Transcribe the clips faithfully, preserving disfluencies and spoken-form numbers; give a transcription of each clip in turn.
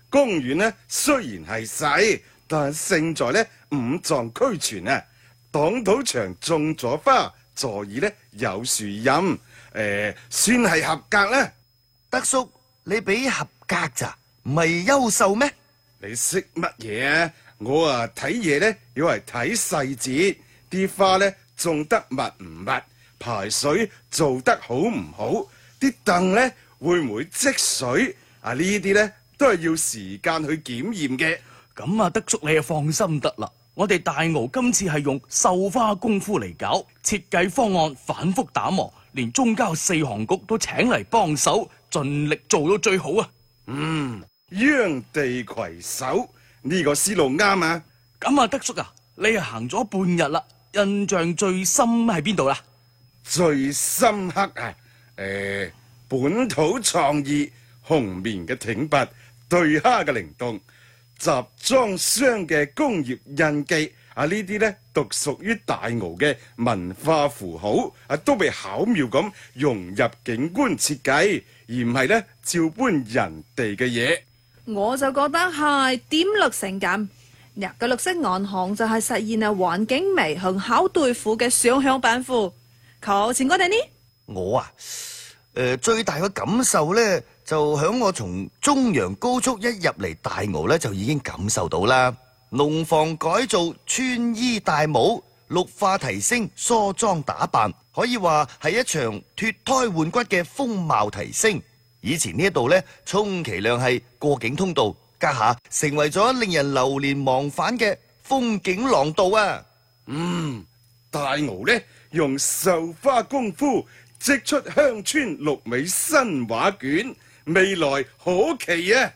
公園呢雖然係細，但勝在呢五臟俱全啊！擋土牆種咗花，座椅呢有樹蔭，誒、呃，算係合格啦。 德叔，你俾合格咋？唔係優秀咩？ 你識乜嘢啊？我啊睇嘢呢，要係睇細節，啲花呢種得密唔密，排水做得好唔好，啲凳呢會唔會積水啊？呢啲呢都係要時間去檢驗嘅。 咁啊，德叔你就放心得啦。我哋大鰲今次係用繡花功夫嚟搞，設計方案反覆打磨，連中交四行局都請嚟幫手，盡力做到最好啊！ 嗯，央地攜手呢個思路啱啊！ 咁啊，德叔啊，你啊行咗半日啦，印象最深喺邊度啦？ 最深刻啊！誒，本土創意，紅棉嘅挺拔，對蝦嘅靈動。集裝箱嘅工業印記啊，呢啲呢獨屬於大鰲嘅文化符號啊，都被巧妙咁融入景觀設計，而唔係呢照搬人哋嘅嘢。 我就覺得係點綠性感。嗱，個綠色銀行就係實現啊環境美很好對付嘅雙向奔赴。求前嗰哋呢？ 我啊，誒、呃，最大嘅感受呢，就響我從中陽高速一入嚟大鰲咧，就已經感受到啦。農房改造、穿衣戴帽、綠化提升、梳妝打扮，可以話係一場脫胎換骨嘅風貌提升。以前呢一度呢，充其量係過境通道，家下成為咗令人流連忘返嘅風景廊道啊！ 嗯，大鰲呢，用繡花功夫織出鄉村六美新畫卷。未來可期啊！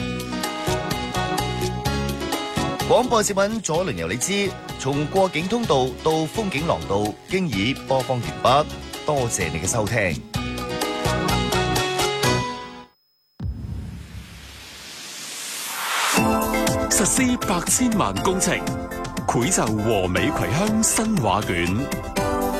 廣播接吻左輪由你知，從過境通道到風景廊道，經已播放完畢。多謝你嘅收聽。 實施百千萬工程，繪就和美葵鄉新畫卷。